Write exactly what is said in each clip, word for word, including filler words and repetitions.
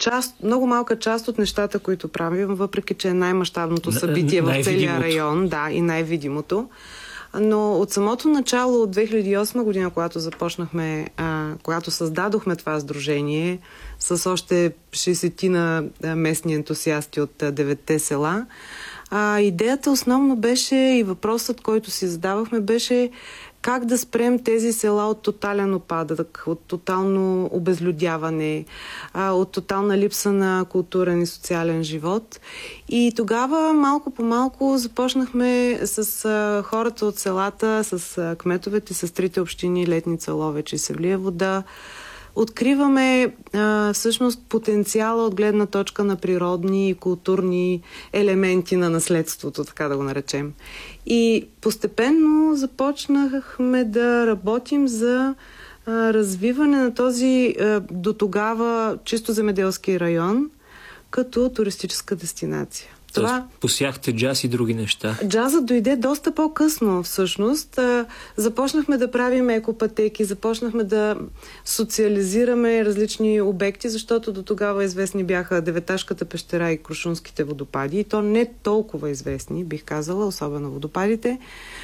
част, много малка част от нещата, които правим, въпреки че е най-мащабното събитие в целия район, да, и най-видимото. Но от самото начало, от две хиляди и осма година, когато започнахме, а, когато създадохме това сдружение с още шейсетина местни ентусиасти от деветте села, а, идеята основно беше и въпросът, който си задавахме, беше как да спрем тези села от тотален опадък, от тотално обезлюдяване, от тотална липса на културен и социален живот. И тогава малко по малко започнахме с хората от селата, с кметовете, с трите общини Летница, Ловеч и Севлиево да откриваме а, всъщност потенциала от гледна точка на природни и културни елементи на наследството, така да го наречем. И постепенно започнахме да работим за а, развиване на този а, до тогава чисто земеделски район като туристическа дестинация. Това... Посяхте джаз и други неща. Джазът дойде доста по-късно, всъщност. Започнахме да правим екопътеки, започнахме да социализираме различни обекти, защото до тогава известни бяха Деветашката пещера и Крушунските водопади. И то не толкова известни, бих казала, особено водопадите.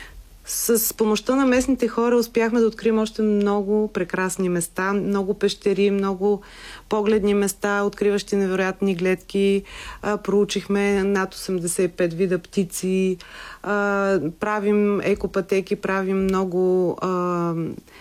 С помощта на местните хора успяхме да открием още много прекрасни места, много пещери, много погледни места, откриващи невероятни гледки. А, проучихме над осемдесет и пет вида птици, а, правим екопътеки, правим много, а,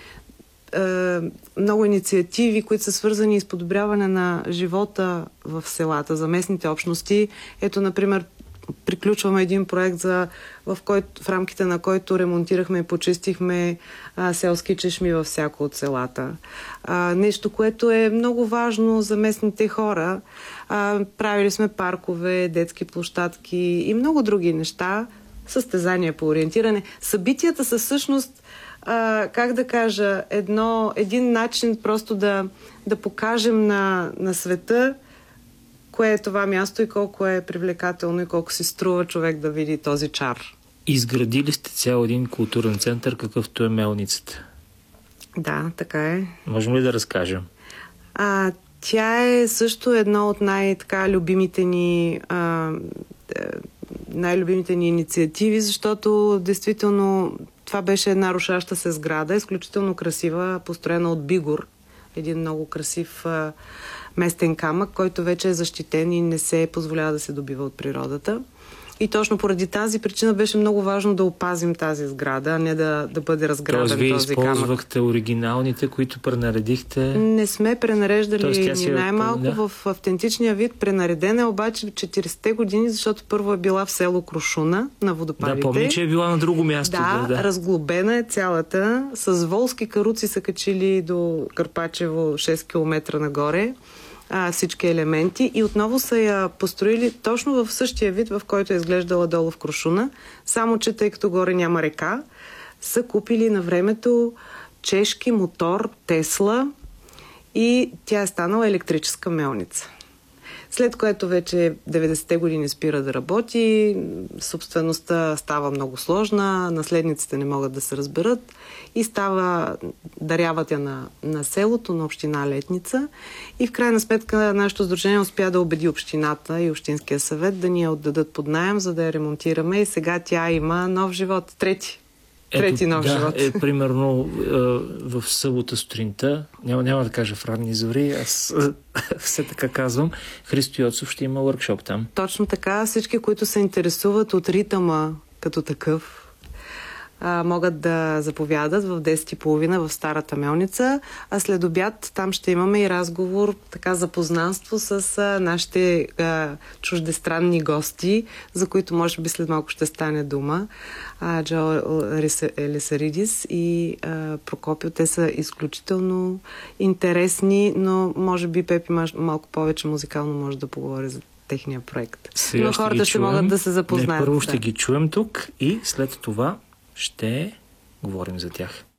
а, много инициативи, които са свързани с подобряване на живота в селата, за местните общности. Ето, например, приключваме един проект, за, в, който, в рамките на който ремонтирахме и почистихме а, селски чешми във всяко от селата. А, нещо, което е много важно за местните хора. А, правили сме паркове, детски площадки и много други неща, състезания по ориентиране. Събитията са всъщност, а, как да кажа, едно, един начин просто да, да покажем на, на света кое е това място и колко е привлекателно и колко си струва човек да види този чар. Изградили сте цял един културен център, какъвто е Мелницата. Да, така е. Можем ли да разкажем? А, тя е също едно от най-така любимите ни а, най-любимите ни инициативи, защото действително това беше една рушаща се сграда, изключително красива, построена от бигур. Един много красив а, местен камък, който вече е защитен и не се позволява да се добива от природата. И точно поради тази причина беше много важно да опазим тази сграда, а не да, да бъде разграбен този камък. Тоест, вие използвахте оригиналните, които пренаредихте? Не сме пренареждали ни е... най-малко да. В автентичния вид. Пренаредена е обаче четиридесетте години, защото първо е била в село Крушуна на водопадите. Да, помня, че е била на друго място. Да, да, да. разглобена е цялата. С волски каруци са качили до Карпачево шест километра нагоре. А, всички елементи и отново са я построили точно в същия вид, в който е изглеждала долу в Крушуна, само че тъй като горе няма река, са купили на времето чешки мотор Тесла и тя е станала електрическа мелница. След което вече деветдесетте години спира да работи, собствеността става много сложна, наследниците не могат да се разберат и става, даряват я на, на селото, на община Летница и в крайна сметка нашето сдружение успя да убеди общината и общинския съвет да ни я отдадат под наем, за да я ремонтираме и сега тя има нов живот, трети. Трети нов да, живот. Е, примерно в събота сутринта, няма, няма да кажа в ранни зори, аз все така казвам, Христо Йоцов ще има workshop там. Точно така. Всички, които се интересуват от ритъма като такъв, а, могат да заповядат в десет и тридесет в Старата Мелница, а след обяд там ще имаме и разговор, така запознанство с а, нашите а, чуждестранни гости, за които може би след малко ще стане дума. А, Джо Елисаридис и а, Прокопио. Те са изключително интересни, но може би Пепи малко повече музикално може да поговори за техния проект. Сега но ще хората ще могат да се запознаят. Не, първо ще да. ги чуем тук и след това ще говорим за тях.